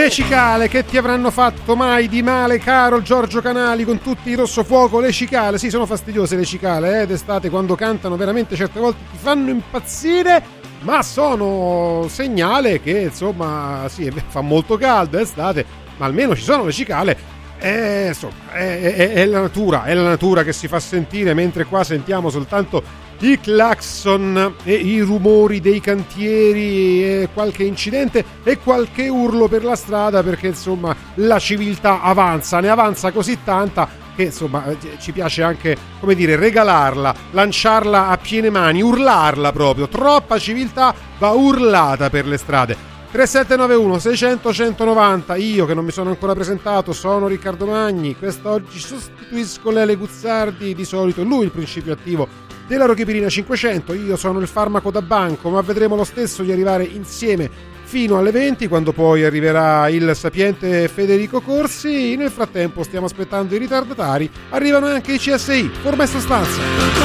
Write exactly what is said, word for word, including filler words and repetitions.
Le cicale che ti avranno fatto mai di male, caro Giorgio Canali, con tutti i Rossofuoco? Le cicale, sì, sono fastidiose le cicale, eh, d'estate quando cantano veramente certe volte ti fanno impazzire, ma sono segnale che insomma sì, fa molto caldo estate, ma almeno ci sono le cicale. Eh, insomma, è, è, è la natura, è la natura che si fa sentire, mentre qua sentiamo soltanto i clacson e i rumori dei cantieri e qualche incidente e qualche urlo per la strada, perché insomma la civiltà avanza, ne avanza così tanta che insomma ci piace anche, come dire, regalarla, lanciarla a piene mani, urlarla proprio. Troppa civiltà va urlata per le strade. tre sette nove uno sei zero zero uno uno nove. Io che non mi sono ancora presentato sono Riccardo Magni. Quest'oggi sostituisco Lele Guzzardi, di solito lui il principio attivo della Rochipirina cinquecento. Io sono il farmaco da banco, ma vedremo lo stesso di arrivare insieme fino alle venti, quando poi arriverà il sapiente Federico Corsi. Nel frattempo stiamo aspettando i ritardatari, arrivano anche i C S I, forma e sostanza.